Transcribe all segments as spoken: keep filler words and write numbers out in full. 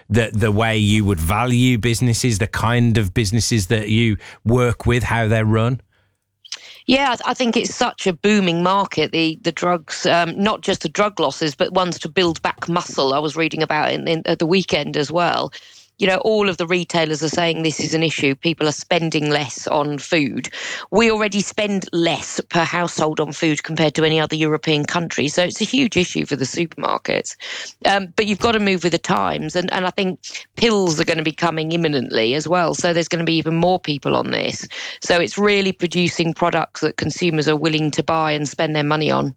the the way you would value businesses, the kind of businesses that you work with, how they're run? Yeah, I think it's such a booming market, the the drugs, um, not just the drug losses, but ones to build back muscle. I was reading about it in, in, at the weekend as well. You know, all of the retailers are saying this is an issue. People are spending less on food. We already spend less per household on food compared to any other European country. So it's a huge issue for the supermarkets. Um, but you've got to move with the times. And, and I think pills are going to be coming imminently as well. So there's going to be even more people on this. So it's really producing products that consumers are willing to buy and spend their money on.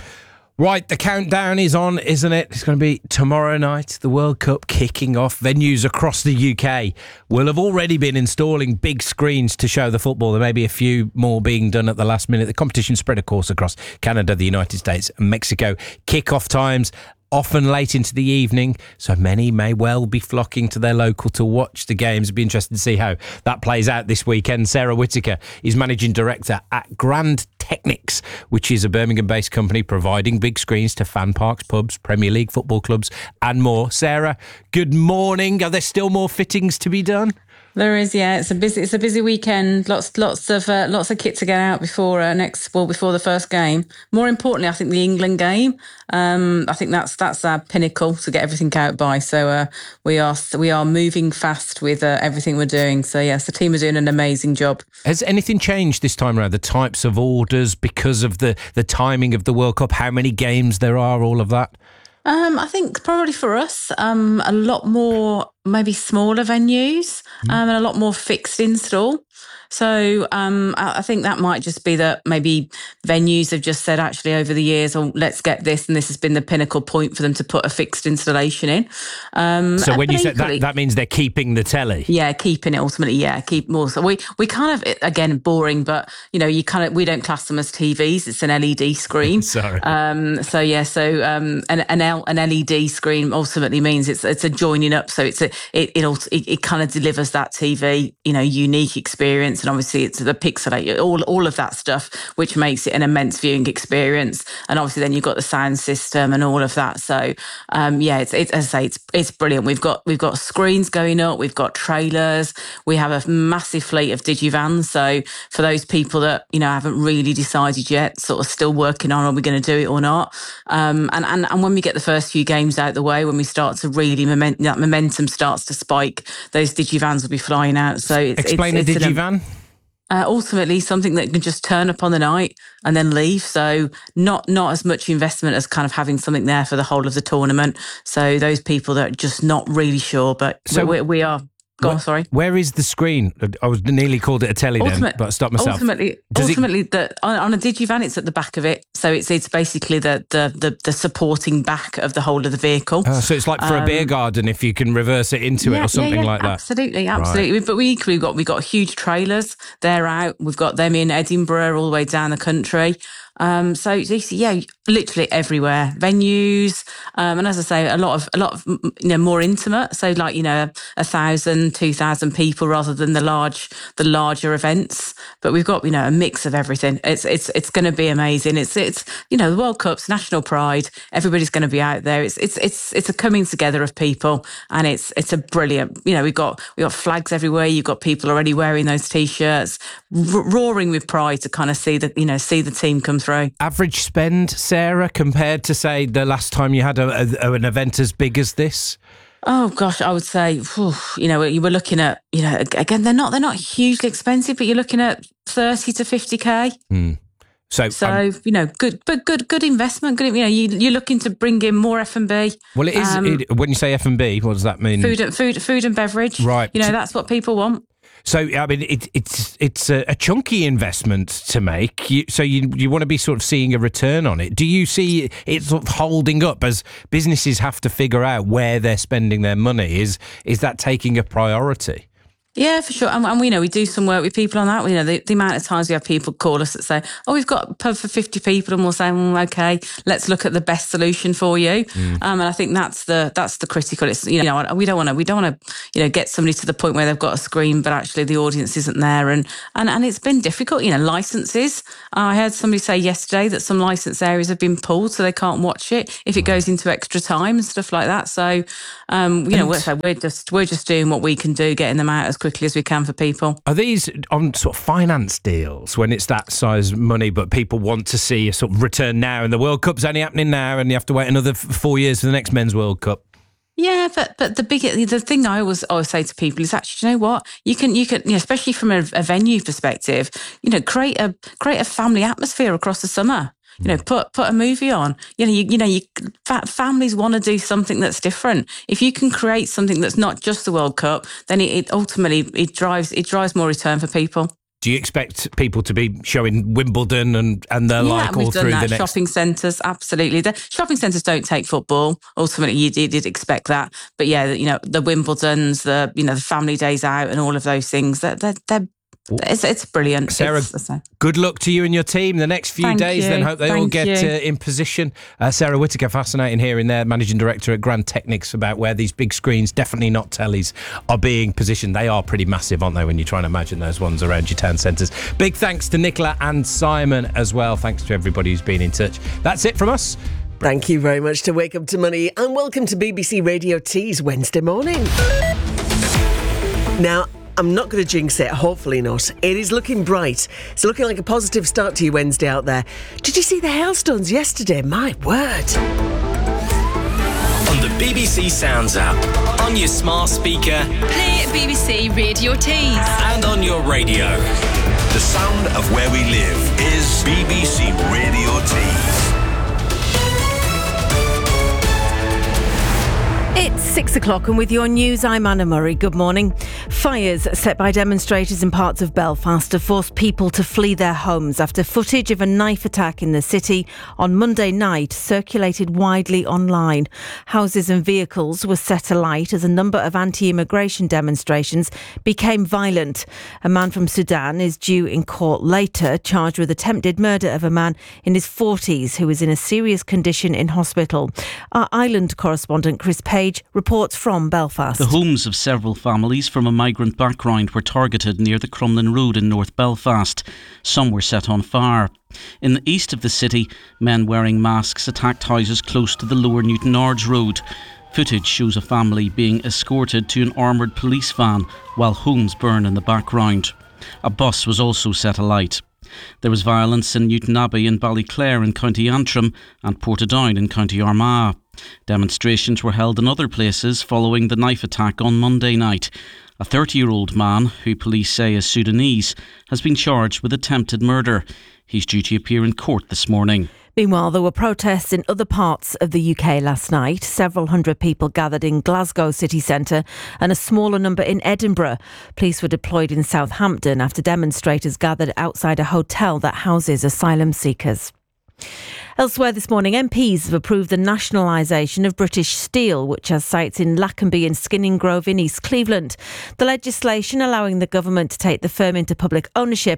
Right, the countdown is on, isn't it? It's going to be tomorrow night, the World Cup kicking off. Venues across the U K will have already been installing big screens to show the football. There may be a few more being done at the last minute. The competition spread, of course, across Canada, the United States and Mexico. Kick-off times often late into the evening, so many may well be flocking to their local to watch the games. It'd be interesting to see how that plays out this weekend. Sarah Whitaker is Managing Director at Grand Technics, which is a Birmingham-based company providing big screens to fan parks, pubs, Premier League football clubs and more. Sarah, good morning. Are there still more fittings to be done? There is, yeah. It's a busy, it's a busy weekend. Lots, lots of, uh, lots of kit to get out before uh, next, well, before the first game. More importantly, I think the England game. Um, I think that's that's our pinnacle to get everything out by. So uh, we are we are moving fast with uh, everything we're doing. So yes, the team are doing an amazing job. Has anything changed this time around? The types of orders because of the the timing of the World Cup, how many games there are, all of that? Um, I think probably for us, um, a lot more maybe smaller venues um, and a lot more fixed install. So um, I think that might just be that maybe venues have just said actually over the years, oh, let's get this, and this has been the pinnacle point for them to put a fixed installation in. Um, so when you said that, that means they're keeping the telly? Yeah, keeping it ultimately, yeah, keep more. So we, we kind of, again, boring, but, you know, you kind of, we don't class them as T Vs. It's an L E D screen. Sorry. Um, so yeah, so um, an, an, L, an L E D screen ultimately means it's it's a joining up. So it's a, it, it, it, it kind of delivers that T V, you know, unique experience. And obviously it's the pixelate, all all of that stuff, which makes it an immense viewing experience. And obviously then you've got the sound system and all of that. So um, yeah, it's, it's as I say, it's it's brilliant. We've got we've got screens going up, we've got trailers, we have a massive fleet of digivans. So for those people that you know haven't really decided yet, sort of still working on are we going to do it or not. Um, and and and when we get the first few games out the way, when we start to really moment, that momentum starts to spike, those digivans will be flying out. So it's, explain it's, a it's digivan. An, Uh, ultimately, something that can just turn up on the night and then leave. So not not as much investment as kind of having something there for the whole of the tournament. So those people that are just not really sure, but so we, we are. Go on, sorry. Where is the screen? I was nearly called it a telly Ultimate, then, but I stopped myself. Ultimately, Does ultimately it... the, on, on a digivan, it's at the back of it. So it's it's basically the the the, the supporting back of the whole of the vehicle. Oh, so it's like for um, a beer garden if you can reverse it into yeah, it or something yeah, yeah, like that. Absolutely, absolutely. Right. But we equally got we got huge trailers. They're out. We've got them in Edinburgh all the way down the country. Um, so yeah, literally everywhere, venues, um, and as I say, a lot of a lot of you know more intimate. So like you know a thousand, two thousand people rather than the large, the larger events. But we've got you know a mix of everything. It's it's it's going to be amazing. It's it's you know the World Cup's national pride. Everybody's going to be out there. It's it's it's it's a coming together of people, and it's it's a brilliant. You know we've got we have got flags everywhere. You've got people already wearing those t-shirts, r- roaring with pride to kind of see the you know see the team come through. Average spend, Sarah, compared to, say, the last time you had a, a, an event as big as this? Oh gosh, I would say, whew, you know, you were looking at, you know, again, they're not they're not hugely expensive, but you're looking at thirty to fifty k. Mm. So, so um, you know, good, but good, good investment. Good, you know, you, you're looking to bring in more F and B. Well, it is. Um, it, when you say F and B, what does that mean? Food, food, food and beverage. Right. You know, that's what people want. So, I mean, it, it's it's a, a chunky investment to make. You, so you you want to be sort of seeing a return on it. Do you see it sort of holding up as businesses have to figure out where they're spending their money? Is is that taking a priority? Yeah, for sure. And, and we know we do some work with people on that. You know, the, the amount of times we have people call us that say, oh, we've got a pub for fifty people, and we'll say, mm, okay, let's look at the best solution for you. Mm. Um, and I think that's the that's the critical. It's, you know, we don't want to we don't want to you know get somebody to the point where they've got a screen, but actually the audience isn't there. And and, and it's been difficult. You know, licenses. I heard somebody say yesterday that some license areas have been pulled, so they can't watch it if it goes into extra time and stuff like that. So, um, you know, we're, we're just we're just doing what we can do, getting them out as quickly as we can for people. Are these on sort of finance deals when it's that size money, but people want to see a sort of return now, and the World Cup's only happening now, and you have to wait another f- four years for the next Men's World Cup? Yeah, but but the big the thing I always always say to people is actually, you know what, you can you can you know, especially from a, a venue perspective, you know, create a create a family atmosphere across the summer. You know, put put a movie on. You know, you, you know, you fa- families want to do something that's different. If you can create something that's not just the World Cup, then it, it ultimately it drives it drives more return for people. Do you expect people to be showing Wimbledon and, and the yeah, like all through that. the next... Shopping centres, absolutely. The shopping centres don't take football. Ultimately, you did, did expect that. But yeah, you know, the Wimbledons, the you know, the family days out and all of those things, they're, they're, they're It's, it's brilliant. Sarah, it's, good luck to you and your team the next few Thank days. You. Then hope they Thank all get you. uh, in position. Uh, Sarah Whittaker, fascinating hearing there, Managing Director at Grand Technics, about where these big screens, definitely not tellies, are being positioned. They are pretty massive, aren't they, when you try and imagine those ones around your town centres. Big thanks to Nicola and Simon as well. Thanks to everybody who's been in touch. That's it from us. Thank you very much to Wake Up to Money, and welcome to B B C Radio T's Wednesday morning. Now, I'm not going to jinx it, hopefully not. It is looking bright. It's looking like a positive start to your Wednesday out there. Did you see the hailstones yesterday? My word. On the B B C Sounds app, on your smart speaker, play B B C Radio Tees, and on your radio. The sound of where we live is B B C Radio Tees. It's six o'clock, and with your news, I'm Anna Murray. Good morning. Fires set by demonstrators in parts of Belfast have forced people to flee their homes after footage of a knife attack in the city on Monday night circulated widely online. Houses and vehicles were set alight as a number of anti-immigration demonstrations became violent. A man from Sudan is due in court later, charged with attempted murder of a man in his forties who is in a serious condition in hospital. Our island correspondent Chris Page reports from Belfast. The homes of several families from a migrant background were targeted near the Crumlin Road in North Belfast. Some were set on fire. In the east of the city, men wearing masks attacked houses close to the Lower Newton Ards Road. Footage shows a family being escorted to an armoured police van while homes burn in the background. A bus was also set alight. There was violence in Newton Abbey in Ballyclare in County Antrim and Portadown in County Armagh. Demonstrations were held in other places following the knife attack on Monday night. A thirty-year-old man, who police say is Sudanese, has been charged with attempted murder. He's due to appear in court this morning. Meanwhile, there were protests in other parts of the U K last night. Several hundred people gathered in Glasgow city centre and a smaller number in Edinburgh. Police were deployed in Southampton after demonstrators gathered outside a hotel that houses asylum seekers. Elsewhere this morning, M Ps have approved the nationalisation of British Steel, which has sites in Lackenby and Skinning Grove in East Cleveland. The legislation allowing the government to take the firm into public ownership